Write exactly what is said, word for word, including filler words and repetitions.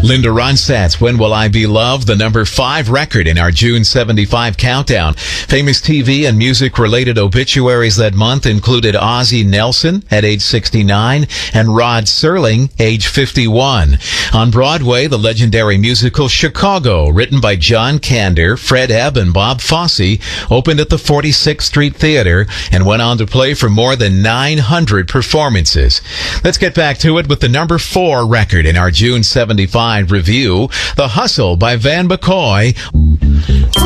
Linda Ronstadt's When Will I Be Loved, the number five record in our June seventy-five countdown. Famous T V and music-related obituaries that month included Ozzie Nelson at age sixty-nine and Rod Serling, age fifty-one. On Broadway, the legendary musical Chicago, written by John Kander, Fred Ebb, and Bob Fosse, opened at the forty-sixth Street Theater and went on to play for more than nine hundred performances. Let's get back to it with the number four record in our June seventy-five review, The Hustle by Van McCoy.